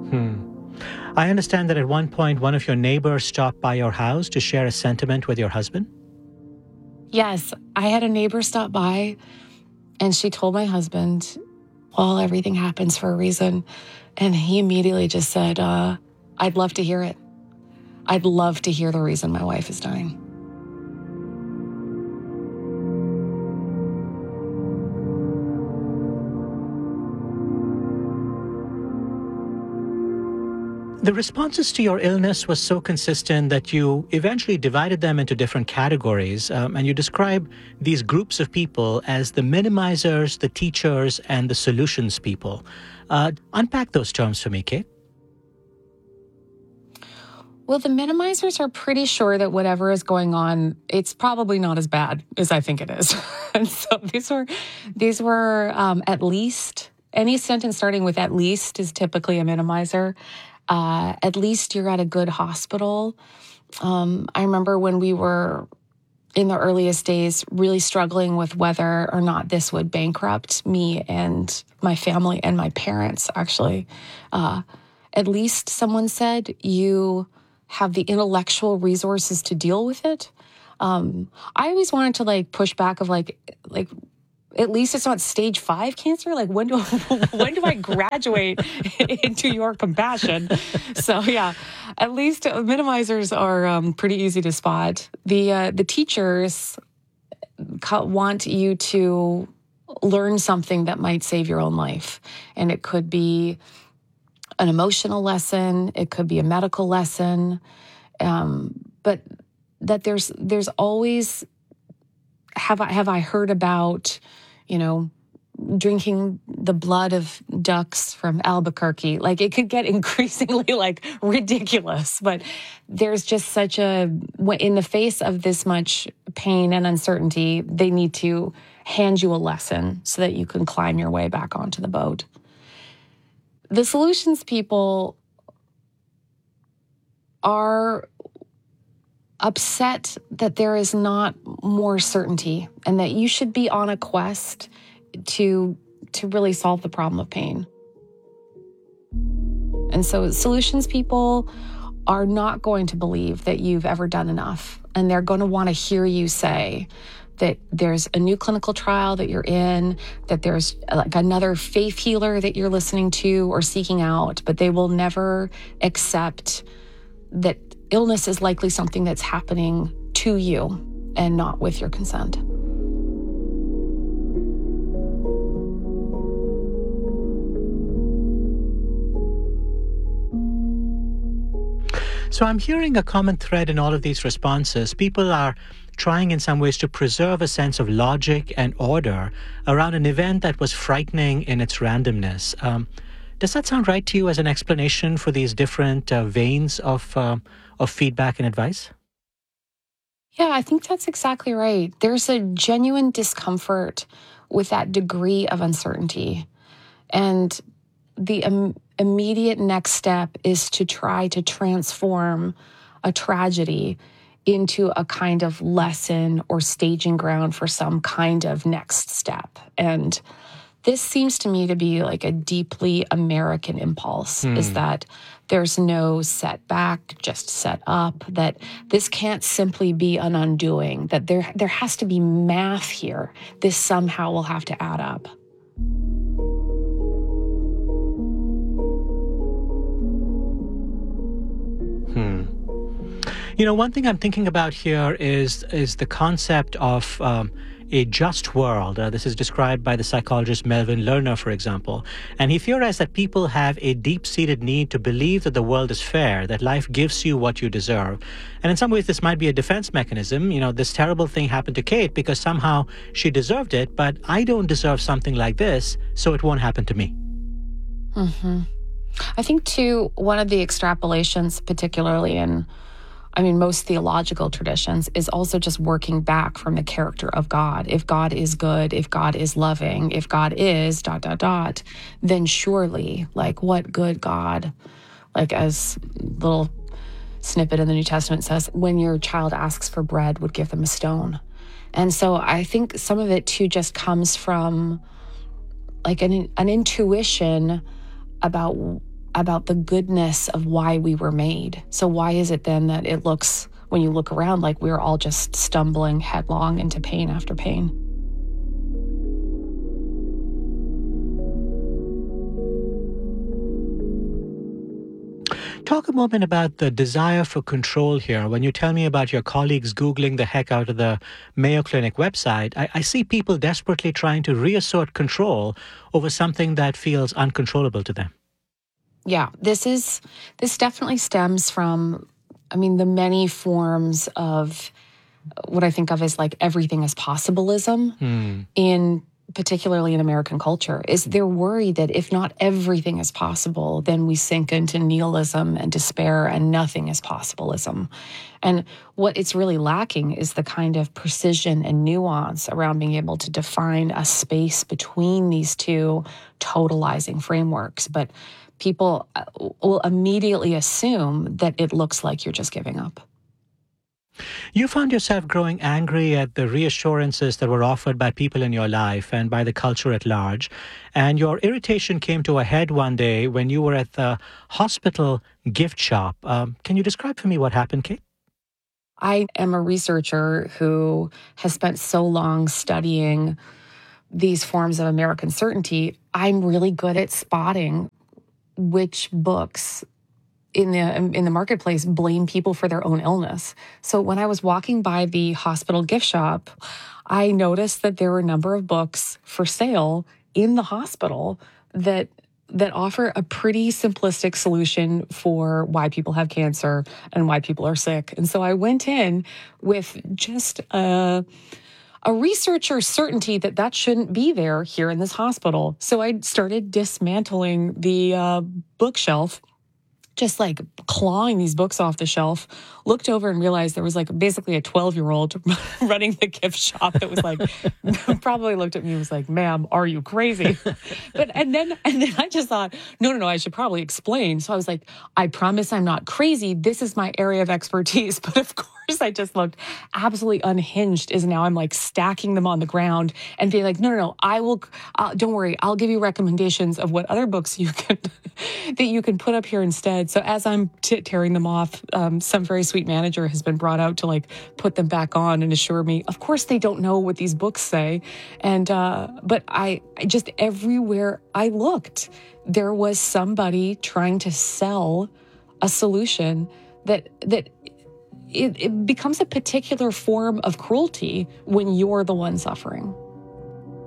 Hmm. I understand that at one point, one of your neighbors stopped by your house to share a sentiment with your husband. Yes, I had a neighbor stop by and she told my husband, well, everything happens for a reason. And he immediately just said, I'd love to hear it. I'd love to hear the reason my wife is dying. The responses to your illness was so consistent that you eventually divided them into different categories, and you describe these groups of people as the minimizers, the teachers, and the solutions people. Unpack those terms for me, Kate. Well, the minimizers are pretty sure that whatever is going on, it's probably not as bad as I think it is. And so these were at least, any sentence starting with at least is typically a minimizer. At least you're at a good hospital. I remember when we were in the earliest days really struggling with whether or not this would bankrupt me and my family and my parents, actually. At least someone said you have the intellectual resources to deal with it. I always wanted to push back of like at least it's not stage 5 cancer. Like when do I graduate into your compassion? So yeah, at least minimizers are pretty easy to spot. The teachers want you to learn something that might save your own life, and it could be an emotional lesson, it could be a medical lesson, but that there's always have I heard about, drinking the blood of ducks from Albuquerque. Like it could get increasingly ridiculous, but there's just such in the face of this much pain and uncertainty, they need to hand you a lesson so that you can climb your way back onto the boat. The solutions people are upset that there is not more certainty and that you should be on a quest to really solve the problem of pain. And so solutions people are not going to believe that you've ever done enough. And they're going to want to hear you say that there's a new clinical trial that you're in, that there's another faith healer that you're listening to or seeking out, but they will never accept that illness is likely something that's happening to you and not with your consent. So I'm hearing a common thread in all of these responses. People are trying in some ways to preserve a sense of logic and order around an event that was frightening in its randomness. Does that sound right to you as an explanation for these different veins of feedback and advice? Yeah, I think that's exactly right. There's a genuine discomfort with that degree of uncertainty. And the immediate next step is to try to transform a tragedy into a kind of lesson or staging ground for some kind of next step. And this seems to me to be a deeply American impulse, is that there's no setback, just set up, that this can't simply be an undoing, that there has to be math here. This somehow will have to add up. One thing I'm thinking about here is the concept of a just world. This is described by the psychologist Melvin Lerner, for example. And he theorized that people have a deep-seated need to believe that the world is fair, that life gives you what you deserve. And in some ways, this might be a defense mechanism. This terrible thing happened to Kate because somehow she deserved it, but I don't deserve something like this, so it won't happen to me. Mm-hmm. I think, too, one of the extrapolations, particularly in most theological traditions, is also just working back from the character of God. If God is good, if God is loving, if God is ... then surely, what good God, as little snippet in the New Testament says, when your child asks for bread, would give them a stone. And so I think some of it too just comes from an intuition about about the goodness of why we were made. So why is it then that it looks, when you look around, like we're all just stumbling headlong into pain after pain? Talk a moment about the desire for control here. When you tell me about your colleagues Googling the heck out of the Mayo Clinic website, I see people desperately trying to reassert control over something that feels uncontrollable to them. Yeah, this definitely stems from, the many forms of what I think of as like everything is possibilism in particularly in American culture, is they're worried that if not everything is possible, then we sink into nihilism and despair and nothing is possibilism. And what it's really lacking is the kind of precision and nuance around being able to define a space between these two totalizing frameworks. But people will immediately assume that it looks like you're just giving up. You found yourself growing angry at the reassurances that were offered by people in your life and by the culture at large. And your irritation came to a head one day when you were at the hospital gift shop. Can you describe for me what happened, Kate? I am a researcher who has spent so long studying these forms of American certainty. I'm really good at spotting which books in the marketplace blame people for their own illness. So when I was walking by the hospital gift shop, I noticed that there were a number of books for sale in the hospital that offer a pretty simplistic solution for why people have cancer and why people are sick. And so I went in with just a researcher's certainty that shouldn't be there here in this hospital. So I started dismantling the bookshelf, just like clawing these books off the shelf, looked over and realized there was like basically a 12-year-old running the gift shop that was like, probably looked at me and was like, ma'am, are you crazy? And then I just thought, no, I should probably explain. So I was like, I promise I'm not crazy. This is my area of expertise. But of course, I just looked absolutely unhinged as now I'm like stacking them on the ground and being like, no, I will, don't worry, I'll give you recommendations of what other books you can, that you can put up here instead. So as I'm tearing them off, some very sweet manager has been brought out to like put them back on and assure me, of course they don't know what these books say. And, but I just, everywhere I looked, there was somebody trying to sell a solution that it becomes a particular form of cruelty when you're the one suffering.